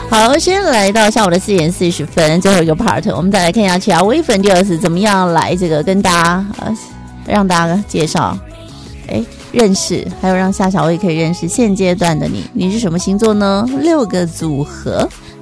好，先来到下午的4:40，最后一个 part， 我们再来看一下其他微粉 Jules 怎么样来这个跟大家让大家介绍，认识，还有让夏小薇可以认识现阶段的你是什么星座呢？6个组合。